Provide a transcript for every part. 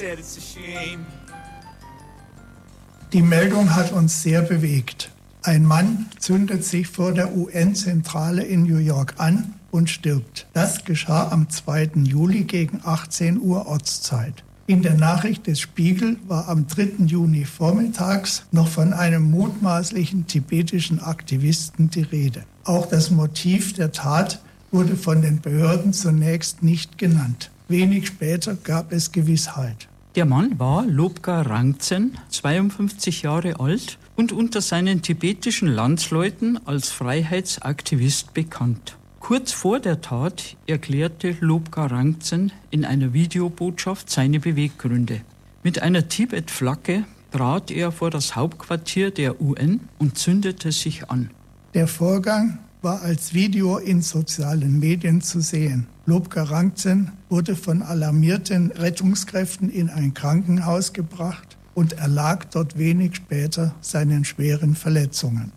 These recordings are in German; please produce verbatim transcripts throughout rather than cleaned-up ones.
Die Meldung hat uns sehr bewegt. Ein Mann zündet sich vor der U N-Zentrale in New York an und stirbt. Das geschah am zweiten Juli gegen achtzehn Uhr Ortszeit. In der Nachricht des Spiegel war am dritten Juni vormittags noch von einem mutmaßlichen tibetischen Aktivisten die Rede. Auch das Motiv der Tat wurde von den Behörden zunächst nicht genannt. Wenig später gab es Gewissheit. Der Mann war Lobgar Rangtsen, zweiundfünfzig Jahre alt und unter seinen tibetischen Landsleuten als Freiheitsaktivist bekannt. Kurz vor der Tat erklärte Lobgar Rangtsen in einer Videobotschaft seine Beweggründe. Mit einer Tibet-Flagge trat er vor das Hauptquartier der U N und zündete sich an. Der Vorgang war als Video in sozialen Medien zu sehen. Lobgar Rangtsen wurde von alarmierten Rettungskräften in ein Krankenhaus gebracht und erlag dort wenig später seinen schweren Verletzungen.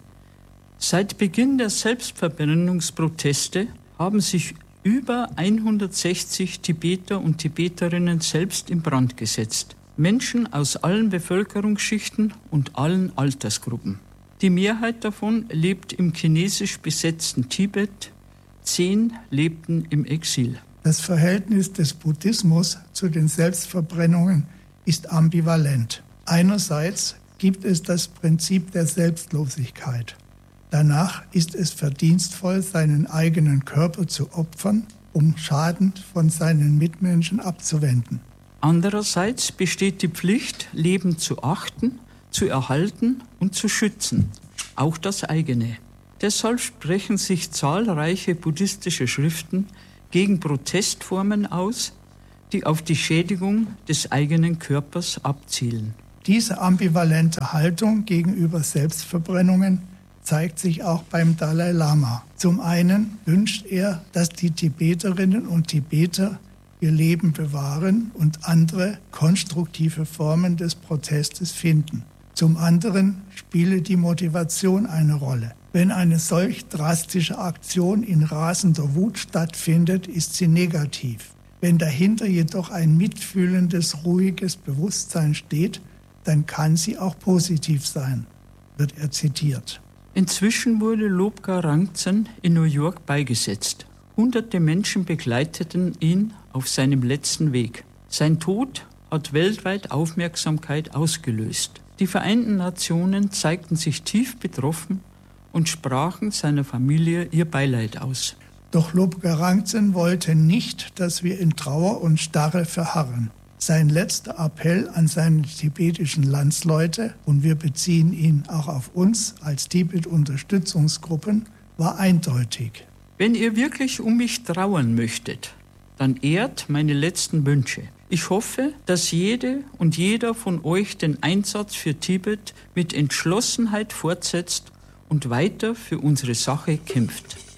Seit Beginn der Selbstverbrennungsproteste haben sich über hundertsechzig Tibeter und Tibeterinnen selbst in Brand gesetzt. Menschen aus allen Bevölkerungsschichten und allen Altersgruppen. Die Mehrheit davon lebt im chinesisch besetzten Tibet, zehn lebten im Exil. Das Verhältnis des Buddhismus zu den Selbstverbrennungen ist ambivalent. Einerseits gibt es das Prinzip der Selbstlosigkeit. Danach ist es verdienstvoll, seinen eigenen Körper zu opfern, um Schaden von seinen Mitmenschen abzuwenden. Andererseits besteht die Pflicht, Leben zu achten, zu erhalten und zu schützen, auch das eigene. Deshalb sprechen sich zahlreiche buddhistische Schriften gegen Protestformen aus, die auf die Schädigung des eigenen Körpers abzielen. Diese ambivalente Haltung gegenüber Selbstverbrennungen zeigt sich auch beim Dalai Lama. Zum einen wünscht er, dass die Tibeterinnen und Tibeter ihr Leben bewahren und andere konstruktive Formen des Protestes finden. Zum anderen spiele die Motivation eine Rolle. Wenn eine solch drastische Aktion in rasender Wut stattfindet, ist sie negativ. Wenn dahinter jedoch ein mitfühlendes, ruhiges Bewusstsein steht, dann kann sie auch positiv sein, wird er zitiert. Inzwischen wurde Lobgar Rangtsen in New York beigesetzt. Hunderte Menschen begleiteten ihn auf seinem letzten Weg. Sein Tod hat weltweit Aufmerksamkeit ausgelöst. Die Vereinten Nationen zeigten sich tief betroffen und sprachen seiner Familie ihr Beileid aus. Doch Lobgar Rangtsen wollte nicht, dass wir in Trauer und Starre verharren. Sein letzter Appell an seine tibetischen Landsleute, und wir beziehen ihn auch auf uns als Tibet-Unterstützungsgruppen, war eindeutig. Wenn ihr wirklich um mich trauern möchtet, dann ehrt meine letzten Wünsche. Ich hoffe, dass jede und jeder von euch den Einsatz für Tibet mit Entschlossenheit fortsetzt und weiter für unsere Sache kämpft.